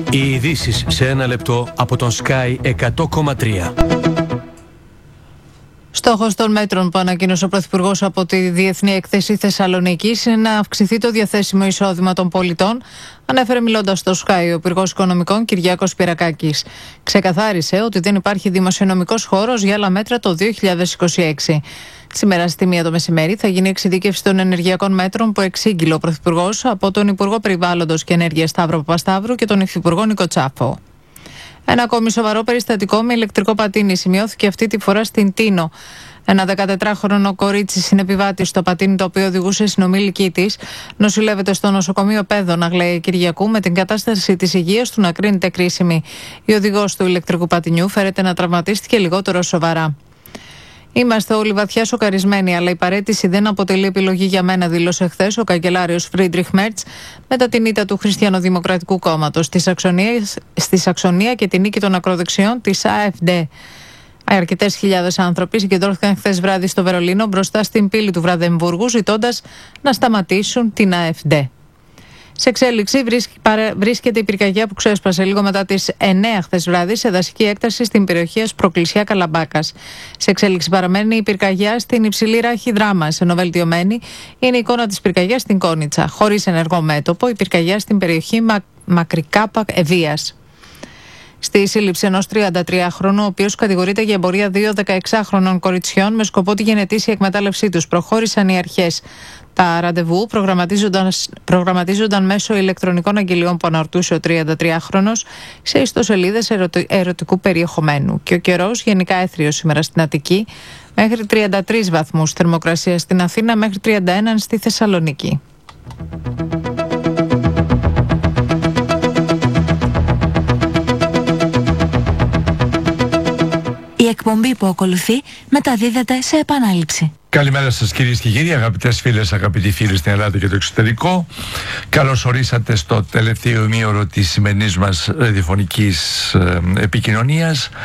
Οι ειδήσεις σε ένα λεπτό από τον Sky 100,3. Στόχος των μέτρων που ανακοίνωσε ο Πρωθυπουργός από τη Διεθνή Έκθεση Θεσσαλονίκης είναι να αυξηθεί το διαθέσιμο εισόδημα των πολιτών, ανέφερε μιλώντας στο Sky ο Υπουργός Οικονομικών Κυριάκος Πυρακάκης. Ξεκαθάρισε ότι δεν υπάρχει δημοσιονομικός χώρος για άλλα μέτρα το 2026. Σήμερα στη 1 το μεσημέρι θα γίνει εξειδίκευση των ενεργειακών μέτρων που εξήγηλε ο Πρωθυπουργός από τον Υπουργό Περιβάλλοντος και Ενέργειας Σταύρο Παπασταύρου και τον Υφυπουργό Νίκο Τσάφο. Ένα ακόμη σοβαρό περιστατικό με ηλεκτρικό πατίνι σημειώθηκε αυτή τη φορά στην Τίνο. Ένα 14χρονο κορίτσι συνεπιβάτη στο πατίνι, το οποίο οδηγούσε συνομήλικη της, νοσηλεύεται στο νοσοκομείο Πέδων Αγλαία Κυριακού με την κατάσταση της υγείας του να κρίνεται κρίσιμη. Η οδηγός του ηλεκτρικού πατινιού φέρεται να τραυματίστηκε λιγότερο σοβαρά. Είμαστε όλοι βαθιά σοκαρισμένοι, αλλά η παραίτηση δεν αποτελεί επιλογή για μένα, δήλωσε χθες ο καγκελάριος Φρίντριχ Μέρτς μετά την ήττα του Χριστιανοδημοκρατικού Κόμματος στη Σαξονία και την νίκη των ακροδεξιών της AfD. Αρκετές χιλιάδες άνθρωποι συγκεντρώθηκαν χθες βράδυ στο Βερολίνο μπροστά στην πύλη του Βραδεμβούργου, ζητώντας να σταματήσουν την AfD. Σε εξέλιξη βρίσκεται η πυρκαγιά που ξέσπασε λίγο μετά τις 9 χθες βράδυ σε δασική έκταση στην περιοχή Ασπροκλησιά Καλαμπάκας. Σε εξέλιξη παραμένει η πυρκαγιά στην υψηλή ράχη Δράμας, ενώ βελτιωμένη είναι η εικόνα της πυρκαγιάς στην Κόνιτσα. Χωρίς ενεργό μέτωπο, η πυρκαγιά στην περιοχή Μακρικάπα Ευβίας. Στη σύλληψη ενός 33χρονου, ο οποίος κατηγορείται για εμπορία 2 16χρονων κοριτσιών με σκοπό τη γενετήσια εκμετάλλευσή τους, προχώρησαν οι αρχές. Τα ραντεβού προγραμματίζονταν μέσω ηλεκτρονικών αγγελιών που αναρτούσε ο 33χρονος σε ιστοσελίδες ερωτικού περιεχομένου. Και ο καιρός γενικά έθριος σήμερα στην Αττική, μέχρι 33 βαθμούς θερμοκρασία στην Αθήνα, μέχρι 31 στη Θεσσαλονίκη. Η εκπομπή που ακολουθεί μεταδίδεται σε επανάληψη. Καλημέρα σας κυρίες και κύριοι, αγαπητές φίλες, αγαπητοί φίλοι στην Ελλάδα και το εξωτερικό. Καλώς ορίσατε στο τελευταίο ημίωρο της σημερινής μας ραδιοφωνικής επικοινωνίας.